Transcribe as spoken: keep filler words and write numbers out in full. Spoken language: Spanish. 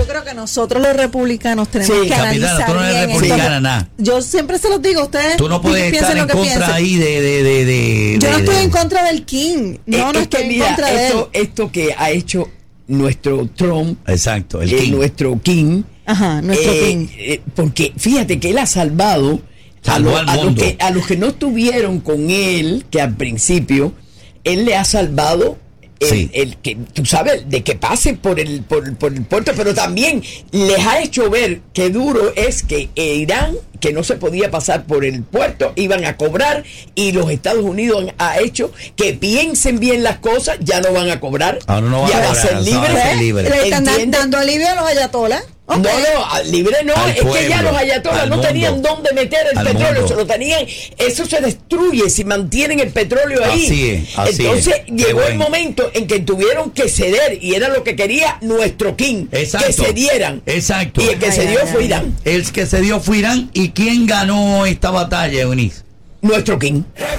Yo creo que nosotros los republicanos tenemos Sí, que capitana, analizar tú no eres bien republicana, esto. nada. Yo siempre se los digo a ustedes. Tú no puedes piensen estar lo en que contra piensen. ahí de... de, de, de Yo no de- estoy de- en contra del King. No, Es- no es que estoy en mira, contra de esto, él. esto que ha hecho nuestro Trump, Exacto, el eh, King. nuestro King, Ajá, nuestro eh, King. eh, porque fíjate que él ha salvado a, Salvó lo- al a los mundo. que, a los que no estuvieron con él, que al principio, él le ha salvado el, Sí. el que, tú sabes, de que pasen por el, por, por el puerto, pero también les ha hecho ver qué duro es que Irán, que no se podía pasar por el puerto, iban a cobrar, y los Estados Unidos han- ha hecho que piensen bien las cosas, ya no van a cobrar, Ahora no van ya a va a cobrar, ser o sea, libre. va a ser libre. Le están da- ¿Entiendes? dando alivio a los ayatolas. No, no, al libre no, Al es que ya pueblo, los ayatolas al no mundo, tenían dónde meter el al petróleo, mundo. se lo tenían, eso se destruye si mantienen el petróleo ahí. Así es, así Entonces es. Qué llegó el bueno. momento en que tuvieron que ceder, y era lo que quería nuestro King, Exacto. que cedieran. Exacto. Y el que Ay, se dio ay, fue ay. Irán, El que se dio fue Irán. ¿Y quién ganó esta batalla, Eunice? nuestro King.